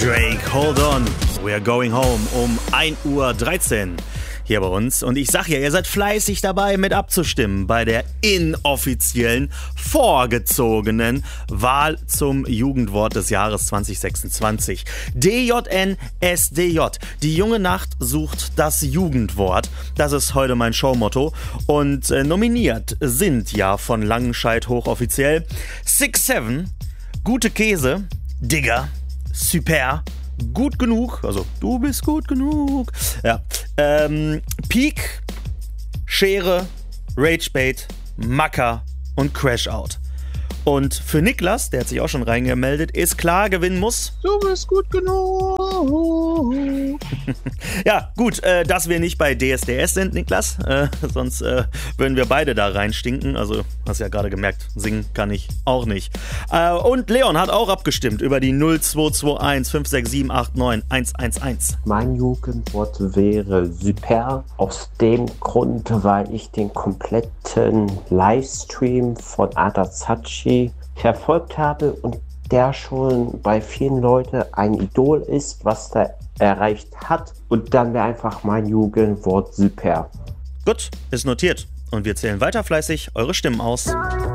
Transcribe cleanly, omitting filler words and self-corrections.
Drake, hold on, we're going home um 1:13 Uhr hier bei uns. Und ich sag ja, ihr seid fleißig dabei mit abzustimmen bei der inoffiziellen, vorgezogenen Wahl zum Jugendwort des Jahres 2026. DJNSDJ. Die junge Nacht sucht das Jugendwort. Das ist heute mein Showmotto. Und nominiert sind ja von Langenscheidt hochoffiziell 6-7, Gute Käse, Digger, Super, Gut genug, also du bist gut genug. Ja. Peak, Schere, Ragebait, Macker und Crashout. Und für Niklas, der hat sich auch schon reingemeldet, ist klar, gewinnen muss. Du bist gut genug. Ja, gut, dass wir nicht bei DSDS sind, Niklas. Sonst würden wir beide da reinstinken. Also, hast ja gerade gemerkt, singen kann ich auch nicht. Und Leon hat auch abgestimmt über die 0221 56789 111. Mein Jugendwort wäre super. Aus dem Grund, weil ich den kompletten Livestream von Adazachi verfolgt habe und der schon bei vielen Leuten ein Idol ist, was der erreicht hat. Und dann wäre einfach mein Jugendwort super. Gut, ist notiert. Und wir zählen weiter fleißig eure Stimmen aus.